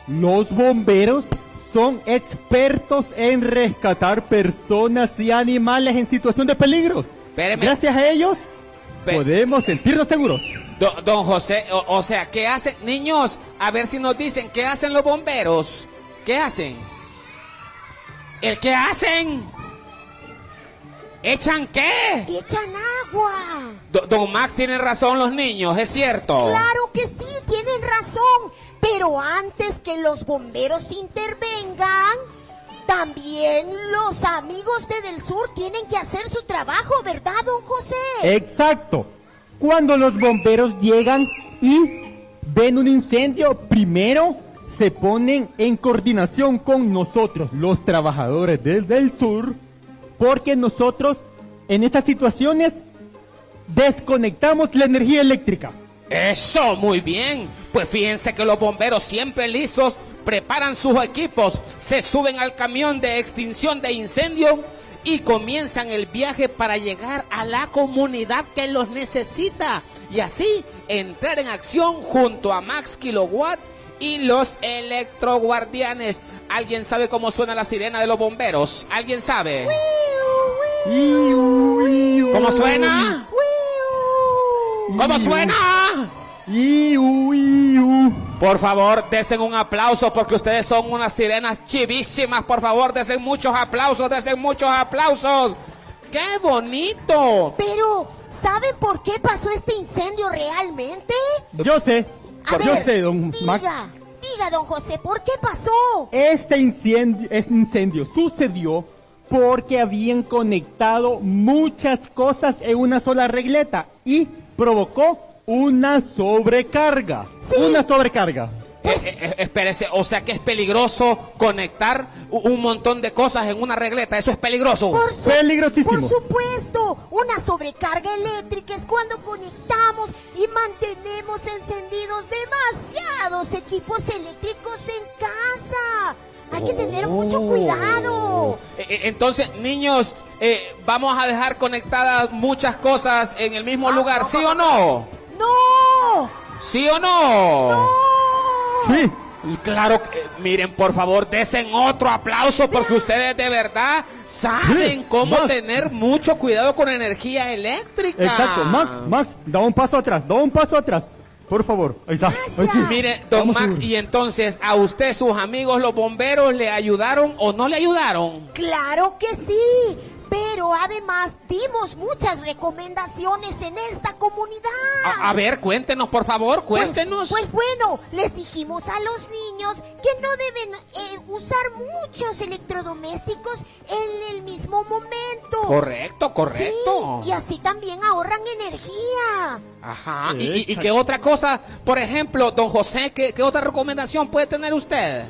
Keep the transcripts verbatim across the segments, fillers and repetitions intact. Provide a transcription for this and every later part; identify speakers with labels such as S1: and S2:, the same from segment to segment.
S1: Los bomberos son expertos en rescatar personas y animales en situación de peligro.
S2: Espéreme.
S1: Gracias a ellos
S2: Pe-
S1: podemos sentirnos seguros.
S2: Do- don José, o, o sea, ¿qué hacen? Niños, a ver si nos dicen, ¿qué hacen los bomberos? ¿Qué hacen? ¿El qué hacen? ¿Echan qué?
S3: ¡Echan agua!
S2: Do- don Max tiene razón, los niños, es cierto.
S3: Claro que sí, tienen razón. Pero antes que los bomberos intervengan, también los amigos de Del Sur tienen que hacer su trabajo, ¿verdad, don José?
S1: Exacto. Cuando los bomberos llegan y ven un incendio, primero se ponen en coordinación con nosotros, los trabajadores del Del Sur, porque nosotros en estas situaciones desconectamos la energía eléctrica.
S2: Eso, muy bien. Pues fíjense que los bomberos siempre listos, preparan sus equipos, se suben al camión de extinción de incendio y comienzan el viaje para llegar a la comunidad que los necesita y así entrar en acción junto a Max Kilowatt y los electroguardianes. ¿Alguien sabe cómo suena la sirena de los bomberos? ¿Alguien sabe? ¿Cómo suena? ¿Cómo suena?
S1: Iu, iu.
S2: Por favor, desen un aplauso porque ustedes son unas sirenas chivísimas. Por favor, desen muchos aplausos, desen muchos aplausos. ¡Qué bonito!
S3: Pero, ¿saben por qué pasó este incendio realmente?
S1: Yo sé,
S3: A
S1: yo
S3: ver,
S1: sé, don Max.
S3: diga, diga, don José, ¿por qué pasó?
S1: Este incendio, este incendio sucedió porque habían conectado muchas cosas en una sola regleta y provocó una sobrecarga.
S3: Sí.
S1: Una sobrecarga.
S2: Eh, eh, eh, espérese, o sea que es peligroso conectar u- un montón de cosas en una regleta. Eso es peligroso.
S3: Por su-
S1: Peligrosísimo.
S3: Por supuesto, una sobrecarga eléctrica es cuando conectamos y mantenemos encendidos demasiados equipos eléctricos en casa. Hay que tener mucho cuidado.
S2: Eh, eh, Entonces, niños, eh, vamos a dejar conectadas muchas cosas en el mismo lugar, ¿sí o no?
S3: ¡No!
S2: ¿Sí o no?
S1: Sí.
S2: Claro, que, eh, miren, por favor, desen otro aplauso porque ustedes de verdad saben
S1: Sí,
S2: cómo
S1: Max.
S2: tener mucho cuidado con energía eléctrica.
S1: Exacto. Max, Max, da un paso atrás, da un paso atrás. Por favor. Ahí está.
S3: Gracias.
S1: Ahí sí.
S2: Mire, don
S1: Vamos
S2: Max,
S1: seguro.
S2: y entonces, ¿a usted, sus amigos, los bomberos, le ayudaron o no le ayudaron?
S3: ¡Claro que sí! Pero además dimos muchas recomendaciones en esta comunidad.
S2: A, a ver, cuéntenos, por favor,
S3: Pues-
S2: cuéntenos.
S3: Pues, bueno, les dijimos a los niños que no deben eh, usar muchos electrodomésticos en el mismo momento.
S2: Correcto, correcto.
S3: Sí, y así también ahorran energía.
S2: Ajá. ¿Y, y- y
S1: Exacto.
S2: qué otra cosa? Por ejemplo, don José, ¿qué, qué otra recomendación puede tener usted?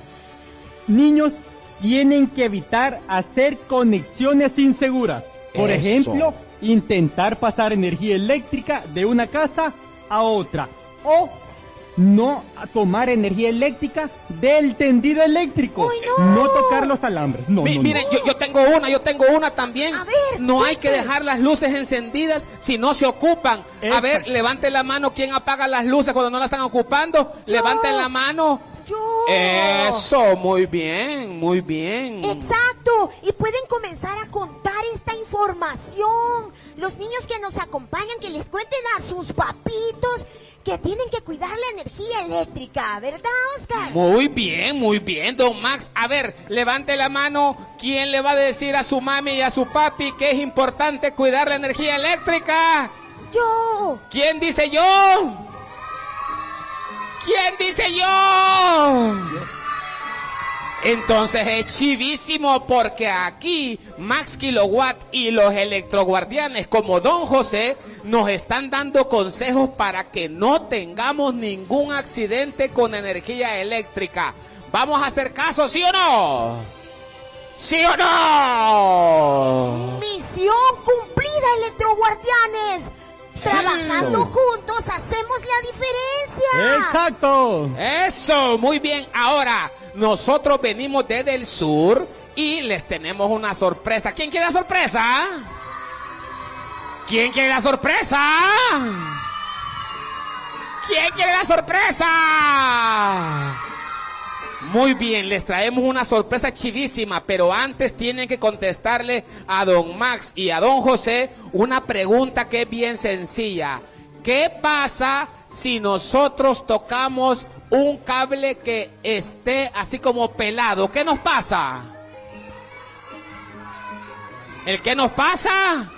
S1: Niños tienen que evitar hacer conexiones inseguras. Por
S2: Eso.
S1: ejemplo, intentar pasar energía eléctrica de una casa a otra. O no a tomar energía eléctrica del tendido eléctrico.
S3: ¡Ay, no!
S1: tocar los alambres. No,
S2: Mi-
S1: no, no.
S2: miren, yo, yo tengo una, yo tengo una también.
S3: A ver,
S2: no hay que
S3: cuente.
S2: dejar las luces encendidas si no se ocupan. A
S1: Exacto.
S2: ver, levante la mano, ¿quién apaga las luces cuando no las están ocupando?
S3: Yo.
S2: Levanten la mano.
S3: Yo.
S2: Eso, muy bien, muy bien.
S3: Exacto, y pueden comenzar a contar esta información. Los niños que nos acompañan, que les cuenten a sus papitos que tienen que cuidar la energía eléctrica, ¿verdad, Oscar?
S2: Muy bien, muy bien, don Max. A ver, levante la mano. ¿Quién le va a decir a su mami y a su papi que es importante cuidar la energía eléctrica?
S3: Yo.
S2: ¿Quién dice yo? ¿Quién dice yo? Entonces es chivísimo porque aquí Max Kilowatt y los electroguardianes como don José nos están dando consejos para que no tengamos ningún accidente con energía eléctrica. ¿Vamos a hacer caso, sí o no? ¿Sí o no?
S3: Misión cumplida, electroguardianes. Trabajando juntos hacemos la diferencia.
S1: Exacto.
S2: Eso, muy bien. Ahora, nosotros venimos desde el sur y les tenemos una sorpresa. ¿Quién quiere la sorpresa? ¿Quién quiere la sorpresa? ¿Quién quiere la sorpresa? Muy bien, les traemos una sorpresa chivísima, pero antes tienen que contestarle a don Max y a don José una pregunta que es bien sencilla. ¿Qué pasa si nosotros tocamos un cable que esté así como pelado? ¿Qué nos pasa? ¿El qué nos pasa?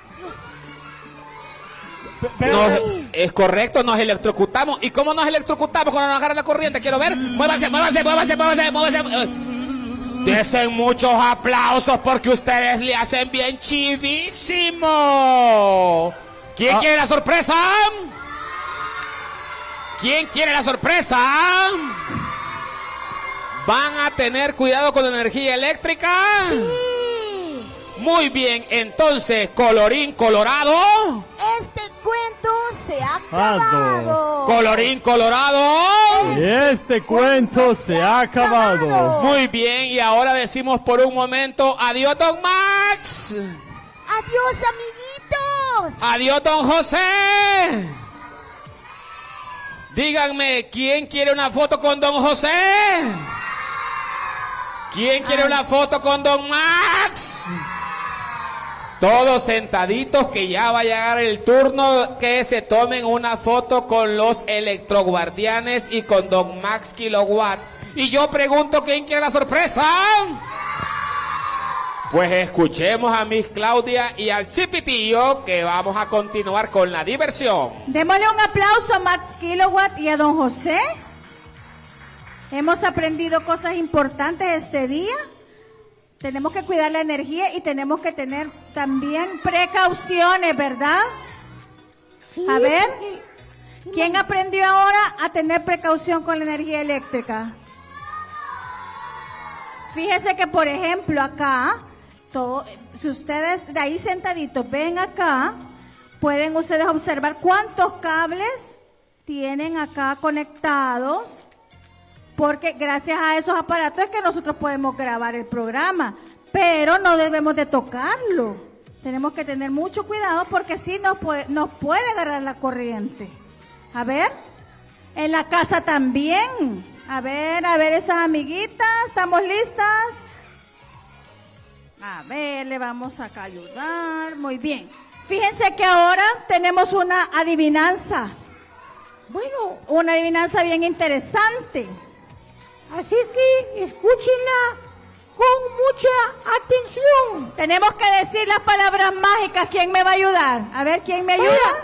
S2: Nos, es correcto, nos electrocutamos. ¿Y cómo nos electrocutamos cuando nos agarra la corriente? Quiero ver. Muévanse, muévanse, muévanse, muévanse, muévanse. Desen muchos aplausos porque ustedes le hacen bien chivísimo. ¿Quién ah. quiere la sorpresa? ¿Quién quiere la sorpresa? ¿Van a tener cuidado con la energía eléctrica? Sí. Muy bien, entonces, colorín colorado.
S3: Este cuento se ha acabado.
S2: Colorín colorado.
S1: Este cuento se ha acabado.
S2: Muy bien, y ahora decimos por un momento adiós, don Max.
S3: Adiós, amiguitos.
S2: Adiós, don José. Díganme, ¿quién quiere una foto con don José? ¿Quién quiere una foto con don Max? Todos sentaditos que ya va a llegar el turno que se tomen una foto con los electroguardianes y con don Max Kilowatt. Y yo pregunto, ¿quién quiere la sorpresa? Pues escuchemos a Miss Claudia y al Chipitillo que vamos a continuar con la diversión.
S4: Démosle un aplauso a Max Kilowatt y a don José. Hemos aprendido cosas importantes este día. Tenemos que cuidar la energía y tenemos que tener también precauciones, ¿verdad?
S3: Sí,
S4: a ver,
S3: sí.
S4: ¿quién aprendió ahora a tener precaución con la energía eléctrica? Fíjese que, por ejemplo, acá, todo, si ustedes de ahí sentaditos ven acá, pueden ustedes observar cuántos cables tienen acá conectados. Porque gracias a esos aparatos es que nosotros podemos grabar el programa, pero no debemos de tocarlo. Tenemos que tener mucho cuidado porque sí nos puede, nos puede agarrar la corriente. A ver, en la casa también. A ver, a ver esas amiguitas, ¿estamos listas? A ver, le vamos acá a ayudar. Muy bien. Fíjense que ahora tenemos una adivinanza. Bueno, una adivinanza bien interesante.
S5: Así que escúchenla con mucha atención.
S4: Tenemos que decir las palabras mágicas. ¿Quién me va a ayudar? A ver, ¿quién me ayuda?
S5: Vaya,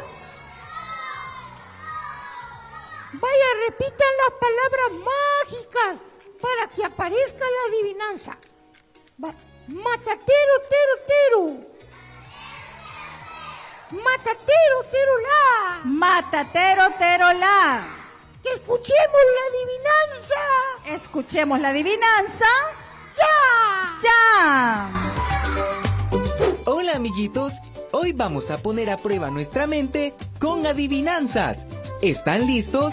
S5: Vaya repitan las palabras mágicas para que aparezca la adivinanza. Va. Matatero, tero, tero. Matatero, tero, la.
S4: Matatero, tero, la.
S5: Que escuchemos la adivinanza.
S4: Escuchemos la adivinanza.
S5: ¡Ya!
S4: ¡Ya!
S6: Hola, amiguitos. Hoy vamos a poner a prueba nuestra mente con adivinanzas. ¿Están listos?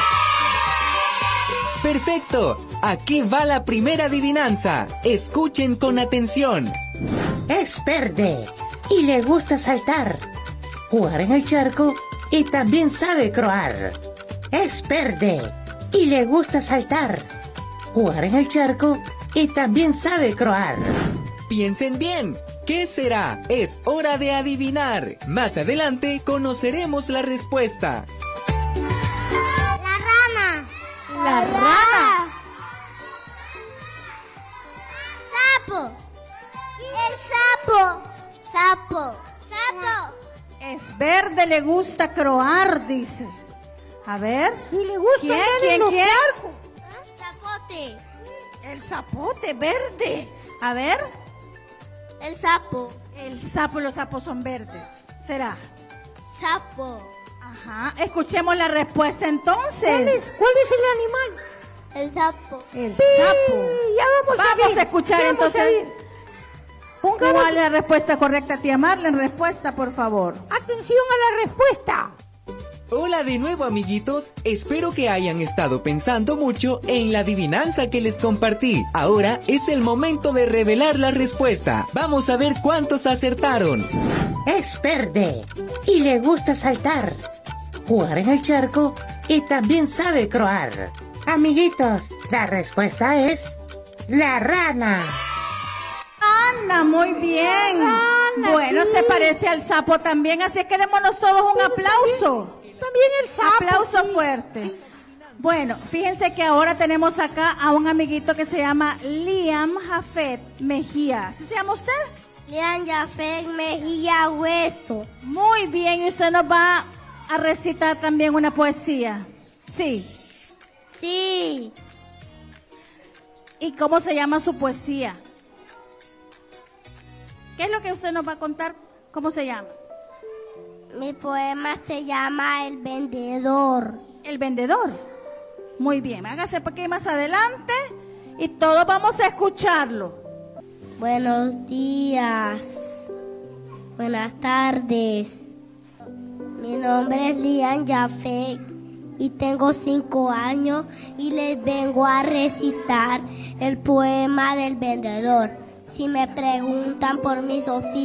S6: ¡Perfecto! Aquí va la primera adivinanza. Escuchen con atención.
S7: Es verde y le gusta saltar, jugar en el charco y también sabe croar. Es verde y le gusta saltar, jugar en el charco y también sabe croar.
S6: Piensen bien, ¿qué será? Es hora de adivinar. Más adelante conoceremos la respuesta.
S3: La rana.
S4: La rana.
S3: Sapo. El sapo. Sapo. Sapo.
S4: Es verde, le gusta croar, dice. A ver.
S5: Y le gusta
S4: ¿Quién,
S5: andar
S4: quién,
S5: en los
S4: quién?
S5: charcos.
S3: Zapote.
S4: El zapote verde. A ver.
S3: El sapo.
S4: El sapo, los sapos son verdes. ¿Será?
S3: Sapo.
S4: Ajá. Escuchemos la respuesta entonces.
S5: ¿Cuál es, cuál es el animal?
S3: El sapo.
S4: El
S5: Sí,
S4: sapo.
S5: ya vamos, a ver.
S4: Vamos a escuchar
S5: Ya vamos
S4: entonces.
S5: a ver. Pongamos
S4: ¿Cuál es la respuesta correcta, tía Marlene? Respuesta, por favor.
S5: atención a la respuesta.
S6: Hola de nuevo, amiguitos. Espero que hayan estado pensando mucho en la adivinanza que les compartí. Ahora es el momento de revelar la respuesta. Vamos a ver cuántos acertaron.
S7: Es verde y le gusta saltar, jugar en el charco y también sabe croar. Amiguitos, la respuesta es la rana.
S4: Ana, muy bien.
S5: Rana,
S4: bueno,
S5: sí.
S4: se parece al sapo también, así que démonos todos un aplauso.
S5: También el sapo.
S4: Aplauso
S5: sí.
S4: fuerte. Bueno, fíjense que ahora tenemos acá a un amiguito que se llama Liam Jafet Mejía. ¿Así se llama usted?
S3: Liam Jafet Mejía Hueso.
S4: Muy bien, y usted nos va a recitar también una poesía. Sí.
S3: Sí.
S4: ¿Y cómo se llama su poesía? ¿Qué es lo que usted nos va a contar? ¿Cómo se llama?
S3: Mi poema se llama El Vendedor.
S4: El vendedor. Muy bien, hágase por aquí más adelante y todos vamos a escucharlo.
S3: Buenos días. Buenas tardes. Mi nombre es Liam Jafet y tengo cinco años y les vengo a recitar el poema del vendedor. Si me preguntan por mis oficios,